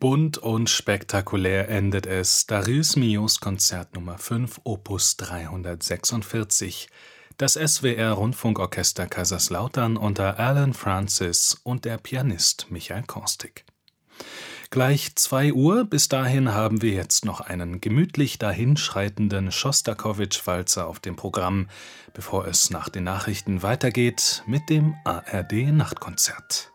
Bunt und spektakulär endet es. Darius Milhaus Konzert Nummer 5, Opus 346. Das SWR-Rundfunkorchester Kaiserslautern unter Alan Francis und der Pianist Michael Korstig. Gleich 2 Uhr, bis dahin haben wir jetzt noch einen gemütlich dahinschreitenden Schostakowitsch-Walzer auf dem Programm, bevor es nach den Nachrichten weitergeht mit dem ARD-Nachtkonzert.